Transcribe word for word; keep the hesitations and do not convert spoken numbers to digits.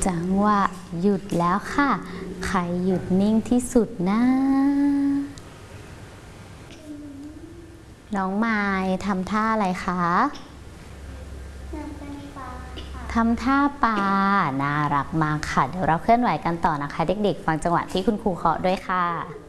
จังหวะหยุดแล้วค่ะใครหยุดนิ่งที่สุดนะน้องไม้ทำท่าอะไรคะทำท่าปลาน่ารักมากค่ะเดี๋ยวเราเคลื่อนไหวกันต่อนะคะเด็กๆฟังจังหวะที่คุณครูเคาะด้วยค่ะ